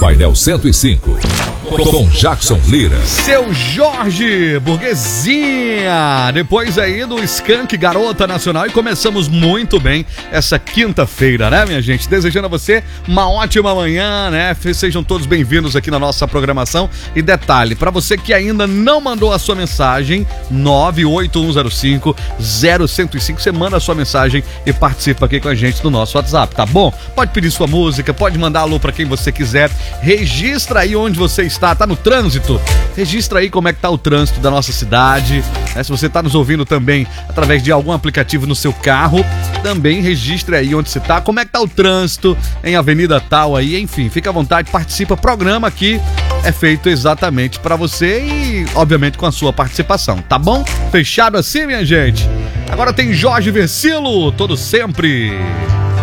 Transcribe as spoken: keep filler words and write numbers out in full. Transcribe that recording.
Painel cento e cinco, com Jackson Lira. Seu Jorge Burguesinha, depois aí do Skank Garota Nacional, e começamos muito bem essa quinta-feira, né, minha gente? Desejando a você uma ótima manhã, né? Sejam todos bem-vindos aqui na nossa programação. E detalhe, para você que ainda não mandou a sua mensagem, nove oito um zero cinco zero um zero cinco, você manda a sua mensagem e participa aqui com a gente no nosso WhatsApp, tá bom? Pode pedir sua música, pode mandar alô para quem você quiser, registra aí onde você está, tá no trânsito? Registra aí como é que tá o trânsito da nossa cidade, né? Se você tá nos ouvindo também através de algum aplicativo no seu carro, também registre aí onde você tá, como é que tá o trânsito em avenida tal aí, enfim, fica à vontade, participa, programa aqui é feito exatamente para você e, obviamente, com a sua participação, tá bom? Fechado assim, minha gente? Agora tem Jorge Versilo, todo sempre.